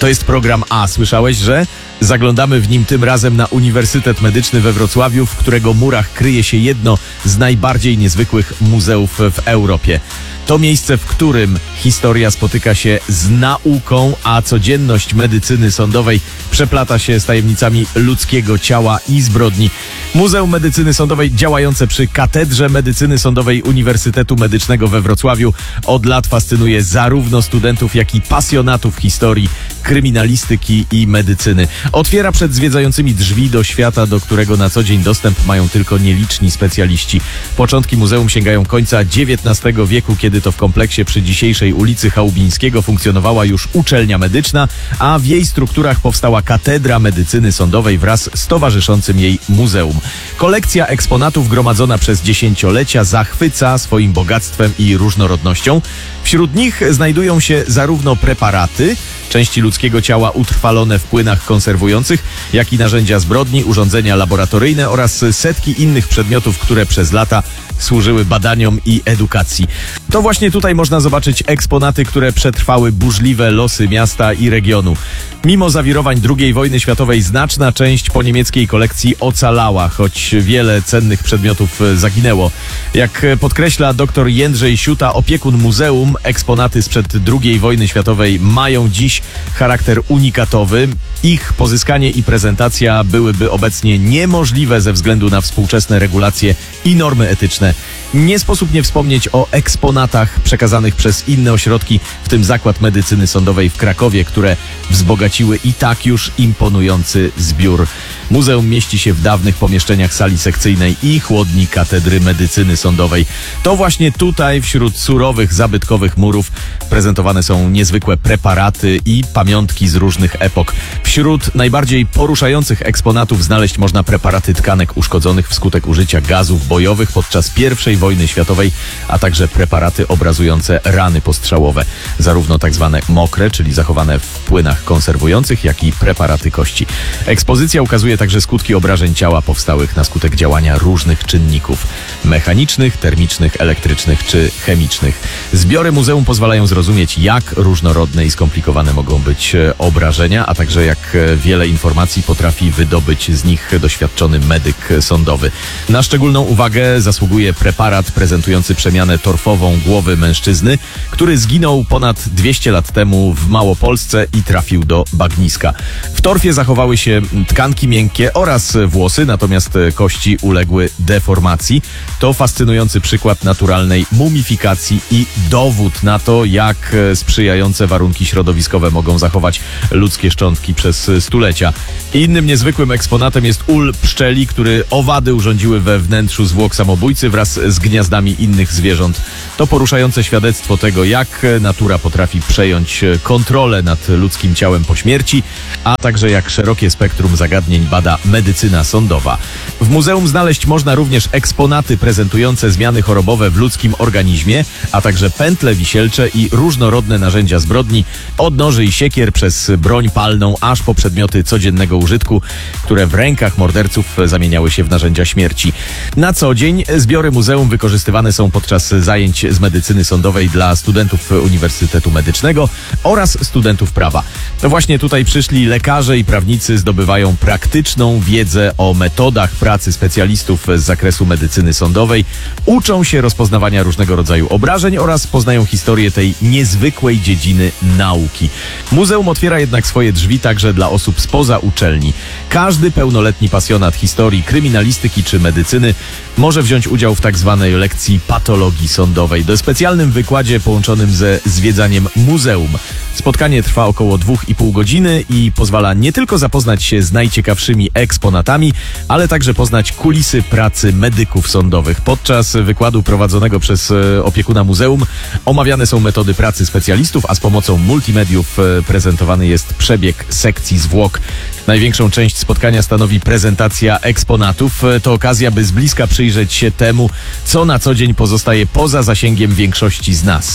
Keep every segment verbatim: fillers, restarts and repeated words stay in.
To jest program A. Słyszałeś, że? Zaglądamy w nim tym razem na Uniwersytet Medyczny we Wrocławiu, w którego murach kryje się jedno z najbardziej niezwykłych muzeów w Europie. To miejsce, w którym historia spotyka się z nauką, a codzienność medycyny sądowej przeplata się z tajemnicami ludzkiego ciała i zbrodni. Muzeum Medycyny Sądowej, działające przy Katedrze Medycyny Sądowej Uniwersytetu Medycznego we Wrocławiu, od lat fascynuje zarówno studentów, jak i pasjonatów historii, kryminalistyki i medycyny. Otwiera przed zwiedzającymi drzwi do świata, do którego na co dzień dostęp mają tylko nieliczni specjaliści. Początki muzeum sięgają końca dziewiętnastego wieku, kiedy to w kompleksie przy dzisiejszej ulicy Chałubińskiego funkcjonowała już uczelnia medyczna, a w jej strukturach powstała Katedra Medycyny Sądowej wraz z towarzyszącym jej muzeum. Kolekcja eksponatów gromadzona przez dziesięciolecia zachwyca swoim bogactwem i różnorodnością. Wśród nich znajdują się zarówno preparaty, części ludzkiego ciała utrwalone w płynach konserwujących, jak i narzędzia zbrodni, urządzenia laboratoryjne oraz setki innych przedmiotów, które przez lata służyły badaniom i edukacji. To właśnie tutaj można zobaczyć eksponaty, które przetrwały burzliwe losy miasta i regionu. Mimo zawirowań drugiej wojny światowej znaczna część po niemieckiej kolekcji ocalała, choć wiele cennych przedmiotów zaginęło. Jak podkreśla dr Jędrzej Siuta, opiekun muzeum, eksponaty sprzed drugiej wojny światowej mają dziś charakter unikatowy. Ich pozyskanie i prezentacja byłyby obecnie niemożliwe ze względu na współczesne regulacje i normy etyczne. Nie sposób nie wspomnieć o eksponatach przekazanych przez inne ośrodki, w tym Zakład Medycyny Sądowej w Krakowie, które wzbogaciły i tak już imponujący zbiór. Muzeum mieści się w dawnych pomieszczeniach sali sekcyjnej i chłodni Katedry Medycyny Sądowej. To właśnie tutaj, wśród surowych, zabytkowych murów, prezentowane są niezwykłe preparaty i pamiątki z różnych epok. Wśród najbardziej poruszających eksponatów znaleźć można preparaty tkanek uszkodzonych wskutek użycia gazów bojowych podczas pierwszej wojny światowej, a także preparaty obrazujące rany postrzałowe. Zarówno tak zwane mokre, czyli zachowane w płynach konserwujących, jak i preparaty kości. Ekspozycja ukazuje także skutki obrażeń ciała powstałych na skutek działania różnych czynników mechanicznych, termicznych, elektrycznych czy chemicznych. Zbiory muzeum pozwalają zrozumieć, jak różnorodne i skomplikowane mogą być obrażenia, a także jak wiele informacji potrafi wydobyć z nich doświadczony medyk sądowy. Na szczególną uwagę zasługuje preparat prezentujący przemianę torfową głowy mężczyzny, który zginął ponad dwieście lat temu w Małopolsce i trafił do bagniska. W torfie zachowały się tkanki miękkie oraz włosy, natomiast kości uległy deformacji. To fascynujący przykład naturalnej mumifikacji i dowód na to, jak sprzyjające warunki środowiskowe mogą zachować ludzkie szczątki przez stulecia. Innym niezwykłym eksponatem jest ul pszczeli, który owady urządziły we wnętrzu zwłok samobójcy wraz z gniazdami innych zwierząt. To poruszające świadectwo tego, jak natura potrafi przejąć kontrolę nad ludzkim ciałem po śmierci, a także jak szerokie spektrum zagadnień bada medycyna sądowa. W muzeum znaleźć można również eksponaty prezentujące zmiany chorobowe w ludzkim organizmie, a także pętle wisielcze i różnorodne narzędzia zbrodni, od noży i siekier przez broń palną, aż po przedmioty codziennego użytku, które w rękach morderców zamieniały się w narzędzia śmierci. Na co dzień zbiory muzeum wykorzystywane są podczas zajęć z medycyny sądowej dla studentów Uniwersytetu Medycznego oraz studentów prawa. To właśnie tutaj przyszli lekarze i prawnicy zdobywają praktyczną wiedzę o metodach pracy specjalistów z zakresu medycyny sądowej, uczą się rozpoznawania różnego rodzaju obrażeń oraz poznają historię tej niezwykłej dziedziny nauki. Muzeum otwiera jednak swoje drzwi także dla osób spoza uczelni. Każdy pełnoletni pasjonat historii, kryminalistyki czy medycyny może wziąć udział w tak zwanej lekcji patologii sądowej, do specjalnym wykładzie połączonym ze zwiedzaniem muzeum. Spotkanie trwa około dwóch i pół godziny i pozwala nie tylko zapoznać się z najciekawszymi eksponatami, ale także poznać kulisy pracy medyków sądowych. Podczas wykładu prowadzonego przez opiekuna muzeum omawiane są metody pracy specjalistów, a z pomocą multimediów prezentowany jest przebieg sekcji zwłok. Największą część spotkania stanowi prezentacja eksponatów. To okazja, by z bliska przyjrzeć się temu, co na co dzień pozostaje poza zasięgiem większości z nas.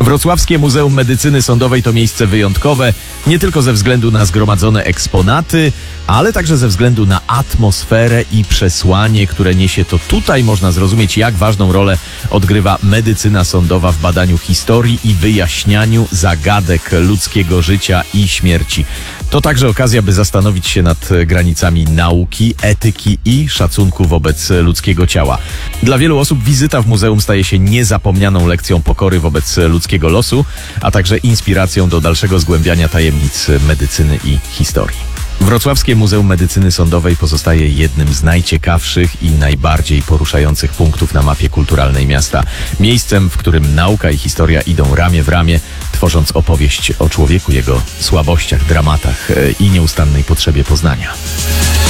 Wrocławskie Muzeum Medycyny Sądowej to miejsce wyjątkowe nie tylko ze względu na zgromadzone eksponaty, ale także ze względu na atmosferę i przesłanie, które niesie to. Tutaj można zrozumieć, jak ważną rolę odgrywa medycyna sądowa w badaniu historii i wyjaśnianiu zagadek ludzkiego życia i śmierci. To także okazja, by zastanowić się nad granicami nauki, etyki i szacunku wobec ludzkiego ciała. Dla wielu osób wizyta w muzeum staje się niezapomnianą lekcją pokory wobec ludzkiego losu, a także inspiracją do dalszego zgłębiania tajemnic medycyny i historii. Wrocławskie Muzeum Medycyny Sądowej pozostaje jednym z najciekawszych i najbardziej poruszających punktów na mapie kulturalnej miasta. Miejscem, w którym nauka i historia idą ramię w ramię, tworząc opowieść o człowieku, jego słabościach, dramatach i nieustannej potrzebie poznania.